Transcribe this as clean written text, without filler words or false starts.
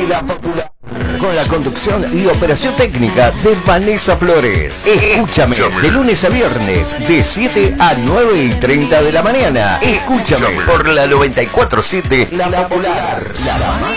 La Popular. Con la conducción y operación técnica de Vanessa Flores. Escúchame de lunes a viernes de 7 a 9:30 de la mañana. Escúchame por la 94.7 La Popular. La más